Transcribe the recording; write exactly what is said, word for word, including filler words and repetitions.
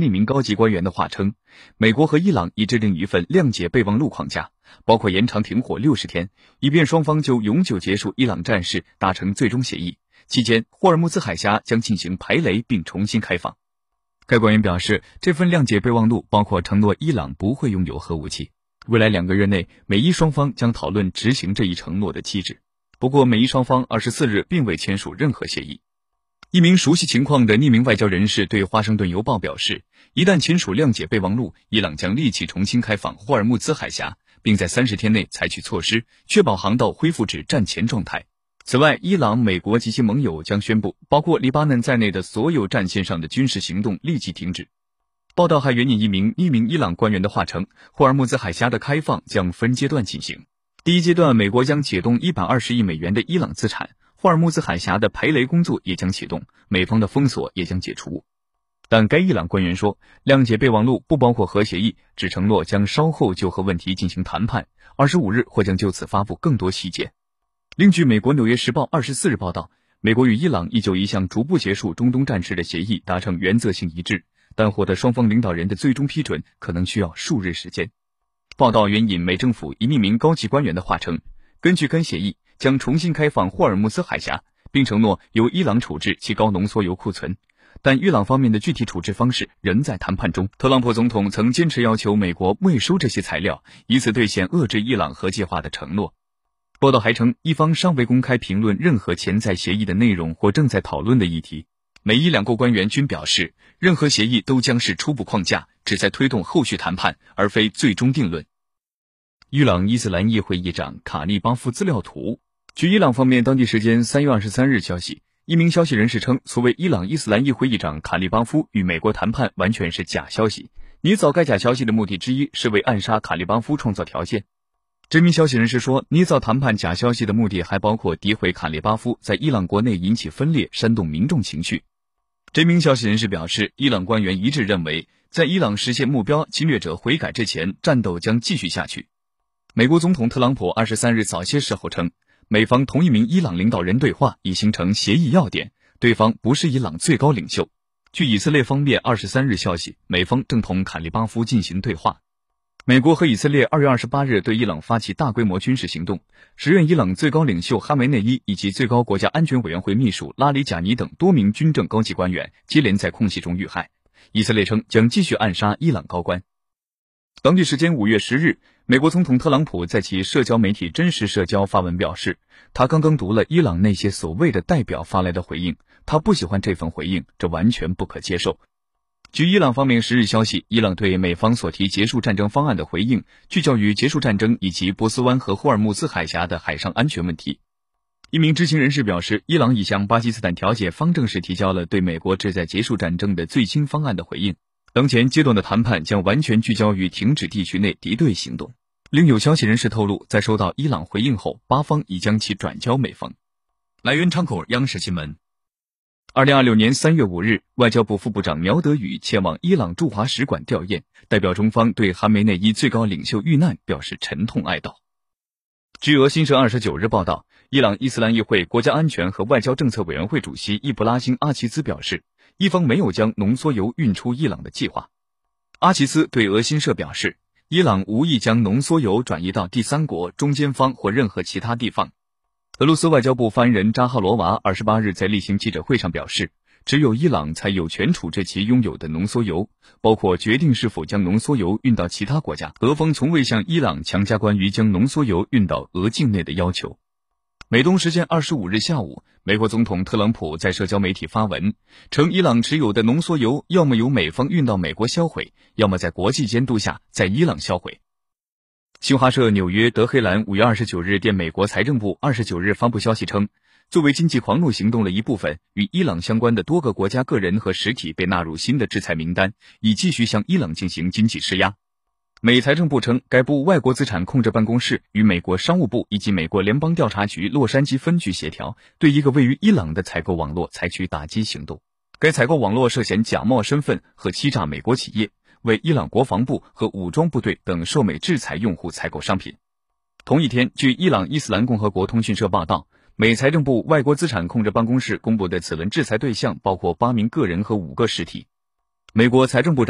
匿名高级官员的话称，美国和伊朗已制定一份谅解备忘录框架，包括延长停火六十天，以便双方就永久结束伊朗战事达成最终协议。期间，霍尔木兹海峡将进行排雷并重新开放。该官员表示，这份谅解备忘录包括承诺伊朗不会拥有核武器，未来两个月内，美伊双方将讨论执行这一承诺的机制。不过，美伊双方二十四日并未签署任何协议。一名熟悉情况的匿名外交人士对《华盛顿邮报》表示，一旦签署谅解备忘录，伊朗将立即重新开放霍尔木兹海峡，并在三十天内采取措施，确保航道恢复至战前状态。此外，伊朗、美国及其盟友将宣布，包括黎巴嫩在内的所有战线上的军事行动立即停止。报道还援引一名匿名伊朗官员的话称，霍尔木兹海峡的开放将分阶段进行。第一阶段，美国将解冻一百二十亿美元的伊朗资产，霍尔木兹海峡的排雷工作也将启动，美方的封锁也将解除。但该伊朗官员说，谅解备忘录不包括核协议，只承诺将稍后就核问题进行谈判，二十五日或将就此发布更多细节。另据美国《纽约时报》二十四日报道，美国与伊朗已就一项逐步结束中东战事的协议达成原则性一致，但获得双方领导人的最终批准可能需要数日时间。报道援引美政府一匿名高级官员的话称，根据该协议，将重新开放霍尔木兹海峡，并承诺由伊朗处置其高浓缩铀库存，但伊朗方面的具体处置方式仍在谈判中。特朗普总统曾坚持要求美国未收这些材料，以此兑现遏制伊朗核计划的承诺。报道还称，伊方尚未公开评论任何潜在协议的内容或正在讨论的议题。美伊两国官员均表示，任何协议都将是初步框架，旨在推动后续谈判，而非最终定论。伊朗伊斯兰议会议长卡利巴夫资料图。据伊朗方面当地时间三月二十三日消息，一名消息人士称，所谓伊朗伊斯兰议会议长卡利巴夫与美国谈判完全是假消息，拟造该假消息的目的之一是为暗杀卡利巴夫创造条件。这名消息人士说，捏造谈判假消息的目的还包括诋毁卡利巴夫在伊朗国内引起分裂，煽动民众情绪。这名消息人士表示，伊朗官员一致认为，在伊朗实现目标侵略者悔改之前，战斗将继续下去。美国总统特朗普二十三日早些时候称，美方同一名伊朗领导人对话已形成协议要点，对方不是伊朗最高领袖。据以色列方面二十三日消息，美方正同卡利巴夫进行对话。美国和以色列二月二十八日对伊朗发起大规模军事行动，时任伊朗最高领袖哈梅内伊以及最高国家安全委员会秘书拉里贾尼等多名军政高级官员接连在空袭中遇害。以色列称将继续暗杀伊朗高官。当地时间五月十日，美国总统特朗普在其社交媒体真实社交发文表示，他刚刚读了伊朗那些所谓的代表发来的回应，他不喜欢这份回应，这完全不可接受。据伊朗方面十日消息，伊朗对美方所提结束战争方案的回应聚焦于结束战争以及波斯湾和霍尔木兹海峡的海上安全问题。一名知情人士表示，伊朗已向巴基斯坦调解方正式提交了对美国旨在结束战争的最新方案的回应。当前阶段的谈判将完全聚焦于停止地区内敌对行动。另有消息人士透露，在收到伊朗回应后，巴方已将其转交美方。来源窗口央视新闻。二零二六年三月五日，外交部副部长苗德宇前往伊朗驻华使馆吊唁，代表中方对哈梅内伊最高领袖遇难表示沉痛哀悼。据俄新社二十九日报道，伊朗伊斯兰议会国家安全和外交政策委员会主席伊布拉辛·阿齐兹表示，伊方没有将浓缩铀运出伊朗的计划。阿齐兹对俄新社表示，伊朗无意将浓缩铀转移到第三国、中间方或任何其他地方。俄罗斯外交部发言人扎哈罗娃二十八日在例行记者会上表示，只有伊朗才有权处置其拥有的浓缩铀，包括决定是否将浓缩铀运到其他国家。俄方从未向伊朗强加关于将浓缩铀运到俄境内的要求。美东时间二十五日下午，美国总统特朗普在社交媒体发文，称伊朗持有的浓缩铀要么由美方运到美国销毁，要么在国际监督下在伊朗销毁。新华社纽约德黑兰五月二十九日电美国财政部二十九日发布消息称，作为经济狂怒行动的一部分，与伊朗相关的多个国家个人和实体被纳入新的制裁名单，以继续向伊朗进行经济施压。美财政部称，该部外国资产控制办公室与美国商务部以及美国联邦调查局洛杉矶分局协调，对一个位于伊朗的采购网络采取打击行动。该采购网络涉嫌假冒身份和欺诈美国企业，为伊朗国防部和武装部队等受美制裁用户采购商品。同一天，据伊朗伊斯兰共和国通讯社报道，美财政部外国资产控制办公室公布的此轮制裁对象包括八名个人和五个实体。美国财政部长